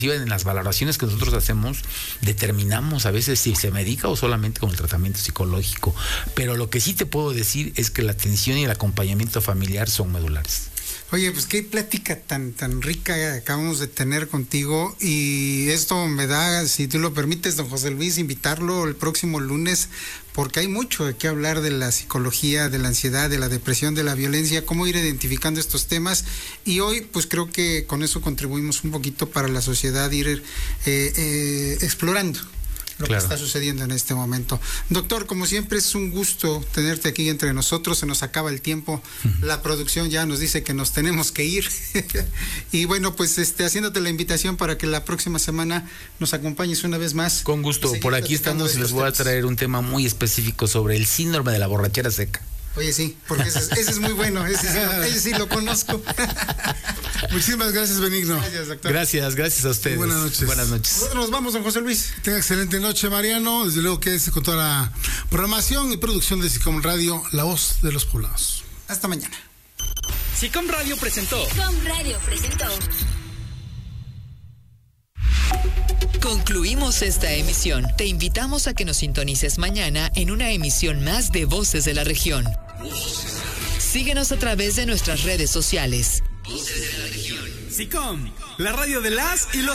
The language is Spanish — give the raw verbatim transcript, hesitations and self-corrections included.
En las valoraciones que nosotros hacemos, determinamos a veces si se medica o solamente con el tratamiento psicológico. Pero lo que sí te puedo decir es que la atención y el acompañamiento familiar son medulares. Oye, pues qué plática tan tan rica acabamos de tener contigo, y esto me da, si tú lo permites, don José Luis, invitarlo el próximo lunes, porque hay mucho de qué hablar de la psicología, de la ansiedad, de la depresión, de la violencia, cómo ir identificando estos temas, y hoy pues creo que con eso contribuimos un poquito para la sociedad, ir eh, eh, explorando lo claro. que está sucediendo en este momento. Doctor, como siempre es un gusto tenerte aquí entre nosotros, se nos acaba el tiempo, uh-huh. la producción ya nos dice que nos tenemos que ir, y bueno, pues este haciéndote la invitación para que la próxima semana nos acompañes una vez más. Con gusto, por aquí estamos y les voy a traer un tema muy específico sobre el síndrome de la borrachera seca. Oye, sí, porque ese es, ese es muy bueno, ese sí, ese sí lo conozco. Muchísimas gracias, Benigno. Gracias, doctor. Gracias, gracias a ustedes. Buenas noches. Buenas noches. Nosotros nos vamos, don José Luis. Tenga excelente noche, Mariano. Desde luego que es con toda la programación y producción de SICOM Radio, la voz de los poblados. Hasta mañana. SICOM Radio presentó. SICOM Radio presentó. Concluimos esta emisión. Te invitamos a que nos sintonices mañana en una emisión más de Voces de la Región. Síguenos a través de nuestras redes sociales. SICOM, la radio de las y los